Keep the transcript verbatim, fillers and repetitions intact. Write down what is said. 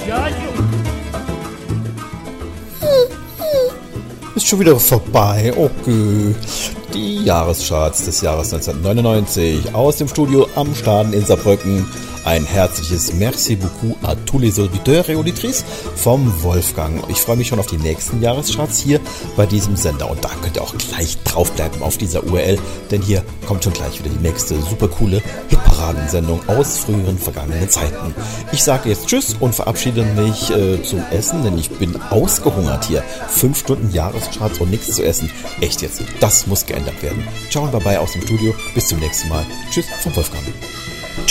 Ja, Junge. Ist schon wieder vorbei. Okay. Die Jahrescharts des Jahres neunzehnhundertneunundneunzig aus dem Studio am Stade in Saarbrücken. Ein herzliches Merci beaucoup à tous les auditeurs et auditrices vom Wolfgang. Ich freue mich schon auf die nächsten Jahrescharts hier bei diesem Sender. Und da könnt ihr auch gleich draufbleiben auf dieser U R L, denn hier kommt schon gleich wieder die nächste super coole Hitparadensendung aus früheren vergangenen Zeiten. Ich sage jetzt Tschüss und verabschiede mich äh, zum Essen, denn ich bin ausgehungert hier. Fünf Stunden Jahrescharts und nichts zu essen. Echt jetzt, das muss geändert werden. Ciao und bye bye aus dem Studio. Bis zum nächsten Mal. Tschüss vom Wolfgang.